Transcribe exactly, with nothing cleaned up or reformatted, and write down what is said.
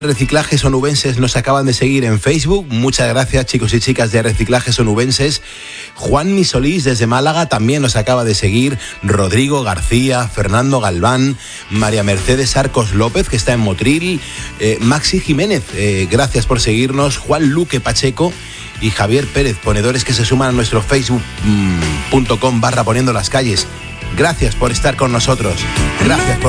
Reciclajes Onubenses nos acaban de seguir en Facebook. Muchas gracias, chicos y chicas de Reciclajes Onubenses. Juan Misolís desde Málaga también nos acaba de seguir. Rodrigo García, Fernando Galván, María Mercedes Arcos López, que está en Motril, eh, Maxi Jiménez, eh, gracias por seguirnos. Juan Luque Pacheco y Javier Pérez, ponedores que se suman a nuestro facebook punto com barra poniendo las calles. Gracias por estar con nosotros. Gracias por